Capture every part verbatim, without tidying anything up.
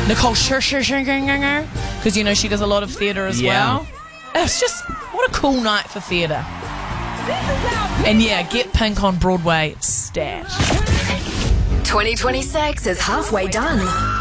Nicole Scherzinger, because, you know, she does a lot of theatre as Yeah. well. It's just, what a cool night for theatre. And yeah, get Pink on Broadway, stat. twenty twenty-six is halfway done.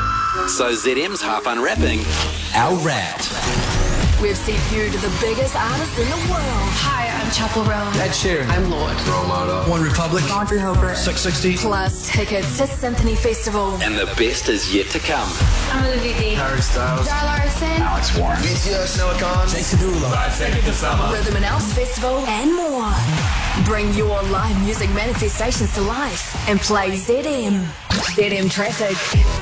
So Z M's half unwrapping our rat. We've sent you to the biggest artists in the world. Hi, I'm Chapel Roan. Ed Sheeran. I'm Lord. One Republic. Audrey Hopper. six sixty. Plus tickets to Symphony Festival. And the best is yet to come. I'm Olivia D. Harry Styles. Zara Larson. Alex Warren. B T S. Noah Khan. Jake Derulo. Five Seconds of Summer. Rhythm and Elves Festival and more. Bring your live music manifestations to life and play Z M. Z M Traffic.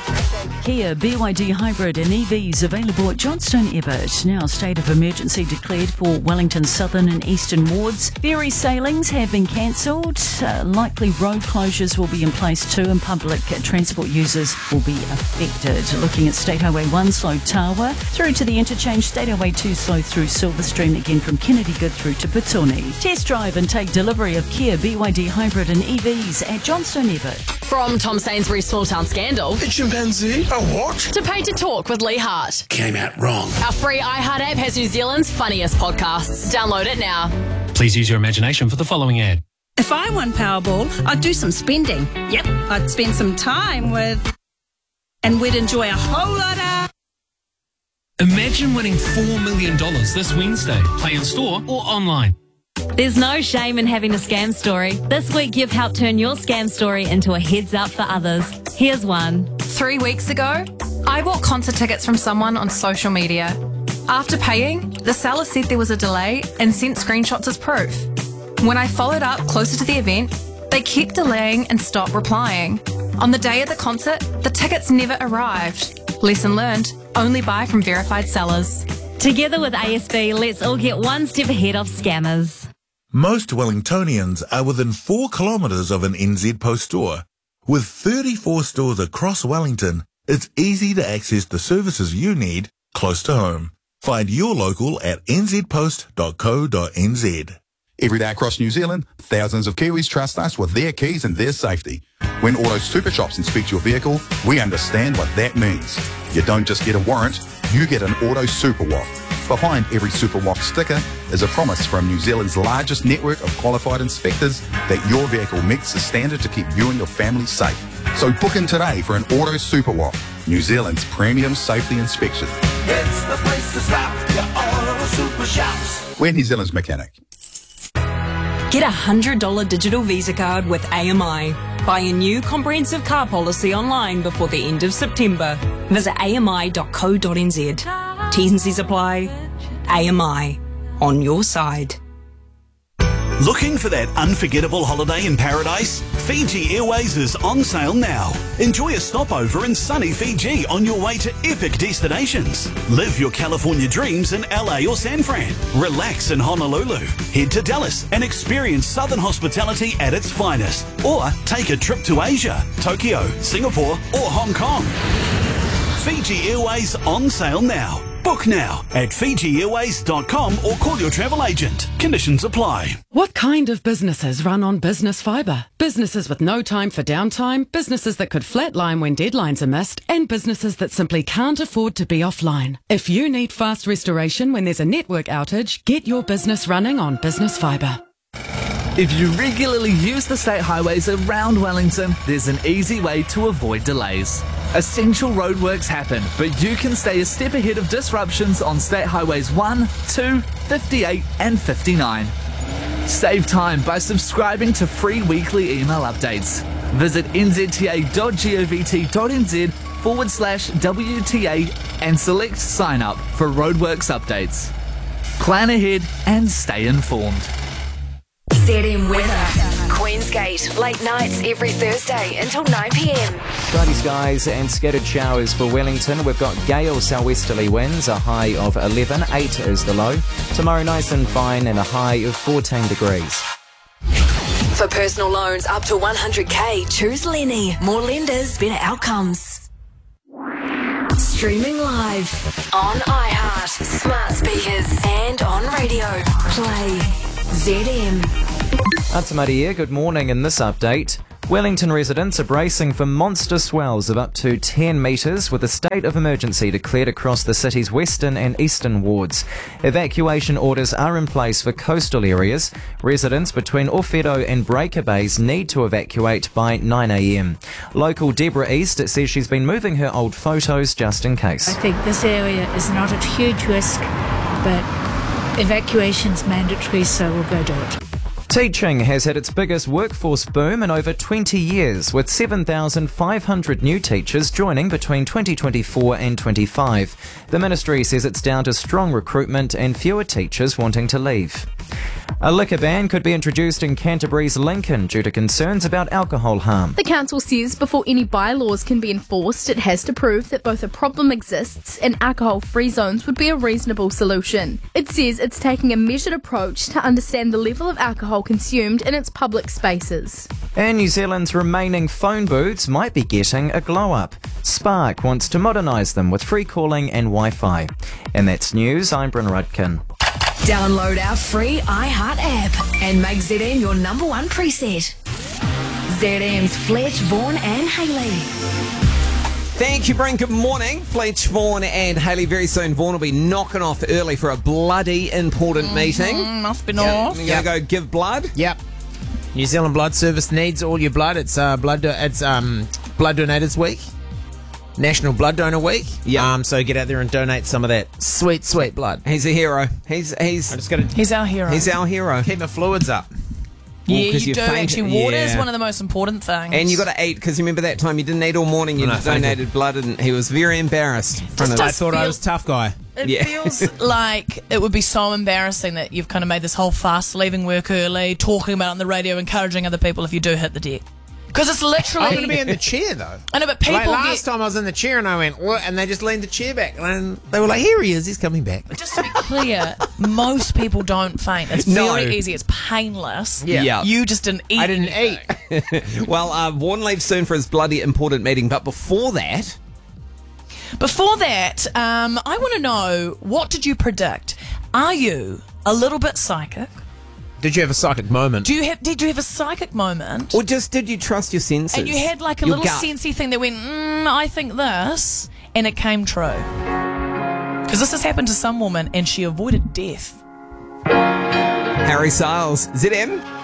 Kia B Y D Hybrid and E Vs available at Johnstone Ebbett. Now state of emergency declared for Wellington Southern and Eastern wards. Ferry sailings have been cancelled. Uh, likely road closures will be in place too, and public transport users will be affected. Looking at State Highway one, slow Tawa through to the interchange. State Highway two, slow through Silverstream, again from Kennedy Good through to Petone. Test drive and take delivery of Kia B Y D Hybrid and E Vs at Johnstone Ebbett. From Tom Sainsbury's Small Town Scandal A chimpanzee? A what? to Pay to Talk with Lee Hart. Came out wrong. Our free iHeart app has New Zealand's funniest podcasts. Download it now. Please use your imagination for the following ad. If I won Powerball, I'd do some spending. Yep, I'd spend some time with... And we'd enjoy a whole lot of... Imagine winning four million dollars this Wednesday. Play in store or online. There's no shame in having a scam story. This week you've helped turn your scam story into a heads up for others. Here's one. Three weeks ago, I bought concert tickets from someone on social media. After paying, the seller said there was a delay and sent screenshots as proof. When I followed up closer to the event, they kept delaying and stopped replying. On the day of the concert, the tickets never arrived. Lesson learned, only buy from verified sellers. Together with A S B, let's all get one step ahead of scammers. Most Wellingtonians are within four kilometres of an N Z Post store. With thirty-four stores across Wellington, it's easy to access the services you need close to home. Find your local at n z post dot co dot n z. Every day across New Zealand, thousands of Kiwis trust us with their keys and their safety. When Auto Super Shops inspect your vehicle, we understand what that means. You don't just get a warrant, you get an Auto Super Walk. Behind every Super Walk sticker is a promise from New Zealand's largest network of qualified inspectors that your vehicle meets the standard to keep you and your family safe. So book in today for an Auto Super Walk, New Zealand's premium safety inspection. It's the place to stop, your Auto Super Shops. We're New Zealand's mechanic. Get a one hundred dollars digital Visa card with A M I. Buy a new comprehensive car policy online before the end of September. Visit a m i dot co dot n z. T's and C's apply. A M I. On your side. Looking for that unforgettable holiday in paradise? Fiji Airways is on sale now. Enjoy a stopover in sunny Fiji on your way to epic destinations. Live your California dreams in L A or San Fran. Relax in Honolulu. Head to Dallas and experience Southern hospitality at its finest. Or take a trip to Asia, Tokyo, Singapore or Hong Kong. Fiji Airways on sale now. Book now at fiji airways dot com or call your travel agent. Conditions apply. What kind of businesses run on business fibre? Businesses with no time for downtime, businesses that could flatline when deadlines are missed, and businesses that simply can't afford to be offline. If you need fast restoration when there's a network outage, get your business running on business fibre. If you regularly use the state highways around Wellington, there's an easy way to avoid delays. Essential roadworks happen, but you can stay a step ahead of disruptions on State Highways one, two, fifty-eight and fifty-nine. Save time by subscribing to free weekly email updates. Visit n z t a dot govt dot n z forward slash W T A and select sign up for roadworks updates. Plan ahead and stay informed. Z M weather. Queensgate, late nights every Thursday until nine p m. Cloudy skies and scattered showers for Wellington. We've got gale southwesterly winds, a high of eleven, eight is the low. Tomorrow nice and fine and a high of fourteen degrees. For personal loans up to one hundred k, choose Lenny. More lenders, better outcomes. Streaming live on iHeart, smart speakers and on radio. Play Z M. Atamari here, good morning. In this update, Wellington residents are bracing for monster swells of up to ten metres with a state of emergency declared across the city's western and eastern wards. Evacuation orders are in place for coastal areas. Residents between Orfedo and Breaker Bays need to evacuate by nine a m. Local Deborah East says she's been moving her old photos just in case. I think this area is not at huge risk, but evacuation's mandatory, so we'll go do it. Teaching has had its biggest workforce boom in over twenty years, with seven thousand five hundred new teachers joining between twenty twenty-four and twenty-five. The ministry says it's down to strong recruitment and fewer teachers wanting to leave. A liquor ban could be introduced in Canterbury's Lincoln due to concerns about alcohol harm. The council says before any bylaws can be enforced, it has to prove that both a problem exists and alcohol-free zones would be a reasonable solution. It says it's taking a measured approach to understand the level of alcohol consumed in its public spaces. And New Zealand's remaining phone booths might be getting a glow-up. Spark wants to modernise them with free calling and Wi-Fi. And that's news. I'm Bryn Rudkin. Download our free iHeart app and make Z M your number one preset. Z M's Fletch, Vaughan and Hayley. Thank you, Bryn. Good morning. Fletch, Vaughan and Hayley. Very soon, Vaughan will be knocking off early for a bloody important Mm-hmm. meeting. Must be Yeah, north. You're going to go give blood? Yep. New Zealand Blood Service needs all your blood. It's uh, blood. Do- it's um, Blood Donators Week, National Blood Donor Week. Yeah. Um, so get out there and donate some of that sweet, sweet blood. He's a hero. He's he's. I just got to. He's our hero. He's our hero. Keep my fluids up. Yeah, 'cause you you do fainted- actually. Water is yeah. one of the most important things. And you got to eat, because remember that time you didn't eat all morning, you No, I fainted. donated blood, and he was very embarrassed. in front of I us. thought I feel- was a tough guy. It Yeah. feels like it would be so embarrassing that you've kind of made this whole fuss, leaving work early, talking about it on the radio, encouraging other people if you do hit the deck. Because it's literally... I'm going to be in the chair though. I know, but people like last get... time I was in the chair and I went, what? And they just leaned the chair back, and they were like, "Here he is, he's coming back." Just to be clear, most people don't faint. It's No. very easy. It's painless. Yeah. Yeah. You just didn't eat I didn't anything. eat. Well, uh, Vaughan leaves soon for his bloody important meeting, but before that... Before that, um, I want to know, what did you predict? Are you a little bit psychic? Did you have a psychic moment? Do you have? Did you have a psychic moment? Or just did you trust your senses? And you had like a Your little gut? sensey thing that went, mm, I think this, and it came true. Because this has happened to some woman, and she avoided death. Harry Styles. Z M?